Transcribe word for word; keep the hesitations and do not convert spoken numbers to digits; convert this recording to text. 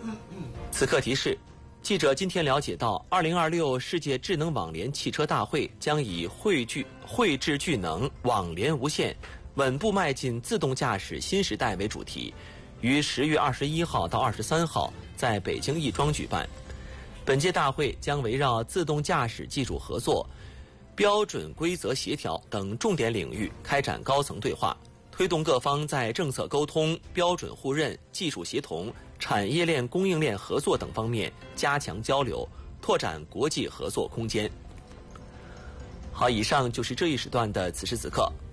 此刻提示，记者今天了解到，二零二六世界智能网联汽车大会将以汇聚汇智聚能、网联无线、稳步迈进自动驾驶新时代为主题，于十月二十一号到二十三号在北京亦庄举办。本届大会将围绕自动驾驶技术合作、标准规则协调等重点领域开展高层对话，推动各方在政策沟通、标准互认、技术协同、产业链供应链合作等方面加强交流，拓展国际合作空间。好，以上就是这一时段的此时此刻。